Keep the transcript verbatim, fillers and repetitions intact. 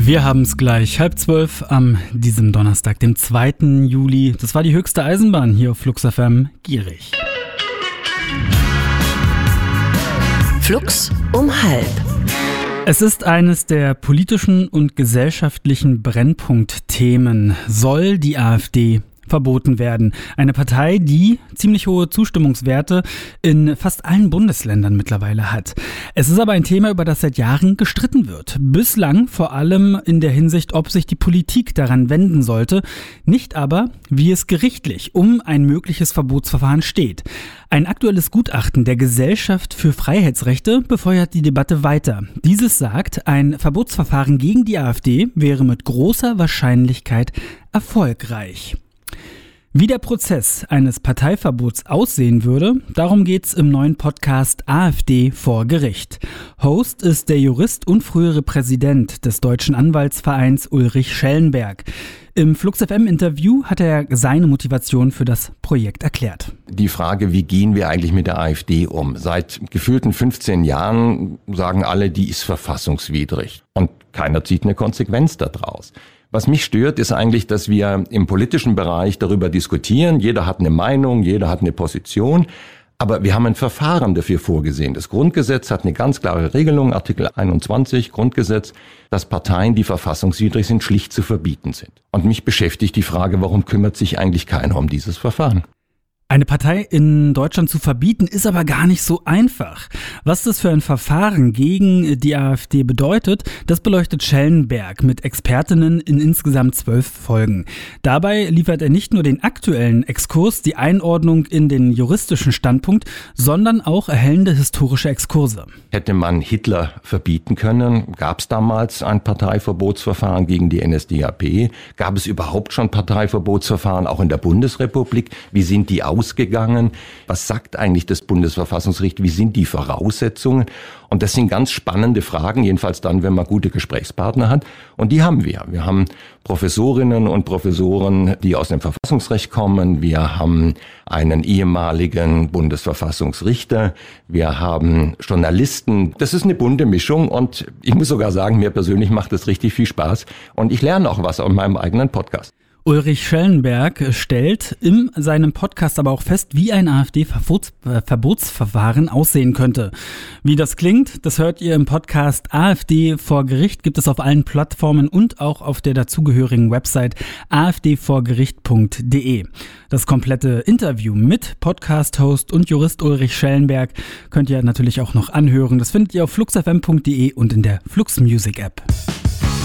Wir haben es gleich halb zwölf am diesem Donnerstag, dem zweiten Juli. Das war die höchste Eisenbahn hier auf Flux F M, Gierig. Flux um halb. Es ist eines der politischen und gesellschaftlichen Brennpunktthemen. Soll die AfD verboten werden? Eine Partei, die ziemlich hohe Zustimmungswerte in fast allen Bundesländern mittlerweile hat. Es ist aber ein Thema, über das seit Jahren gestritten wird. Bislang vor allem in der Hinsicht, ob sich die Politik daran wenden sollte, nicht aber, wie es gerichtlich um ein mögliches Verbotsverfahren steht. Ein aktuelles Gutachten der Gesellschaft für Freiheitsrechte befeuert die Debatte weiter. Dieses sagt, ein Verbotsverfahren gegen die AfD wäre mit großer Wahrscheinlichkeit erfolgreich. Wie der Prozess eines Parteiverbots aussehen würde, darum geht's im neuen Podcast AfD vor Gericht. Host ist der Jurist und frühere Präsident des Deutschen Anwaltsvereins Ulrich Schellenberg. Im Flux F M-Interview hat er seine Motivation für das Projekt erklärt. Die Frage, wie gehen wir eigentlich mit der AfD um? Seit gefühlten fünfzehn Jahren sagen alle, die ist verfassungswidrig. Und keiner zieht eine Konsequenz daraus. Was mich stört, ist eigentlich, dass wir im politischen Bereich darüber diskutieren. Jeder hat eine Meinung, jeder hat eine Position. Aber wir haben ein Verfahren dafür vorgesehen. Das Grundgesetz hat eine ganz klare Regelung, Artikel einundzwanzig Grundgesetz, dass Parteien, die verfassungswidrig sind, schlicht zu verbieten sind. Und mich beschäftigt die Frage, warum kümmert sich eigentlich keiner um dieses Verfahren? Eine Partei in Deutschland zu verbieten, ist aber gar nicht so einfach. Was das für ein Verfahren gegen die AfD bedeutet, das beleuchtet Schellenberg mit Expertinnen in insgesamt zwölf Folgen. Dabei liefert er nicht nur den aktuellen Exkurs, die Einordnung in den juristischen Standpunkt, sondern auch erhellende historische Exkurse. Hätte man Hitler verbieten können? Gab es damals ein Parteiverbotsverfahren gegen die N S D A P? Gab es überhaupt schon Parteiverbotsverfahren auch in der Bundesrepublik? Wie sind die aus Ausgegangen. Was sagt eigentlich das Bundesverfassungsgericht? Wie sind die Voraussetzungen? Und das sind ganz spannende Fragen, jedenfalls dann, wenn man gute Gesprächspartner hat. Und die haben wir. Wir haben Professorinnen und Professoren, die aus dem Verfassungsrecht kommen. Wir haben einen ehemaligen Bundesverfassungsrichter. Wir haben Journalisten. Das ist eine bunte Mischung und ich muss sogar sagen, mir persönlich macht das richtig viel Spaß. Und ich lerne auch was aus meinem eigenen Podcast. Ulrich Schellenberg stellt in seinem Podcast aber auch fest, wie ein AfD-Verbotsverfahren aussehen könnte. Wie das klingt, das hört ihr im Podcast AfD vor Gericht, gibt es auf allen Plattformen und auch auf der dazugehörigen Website a f d vor gericht punkt d e. Das komplette Interview mit Podcast-Host und Jurist Ulrich Schellenberg könnt ihr natürlich auch noch anhören. Das findet ihr auf flux f m punkt d e und in der Flux Music App.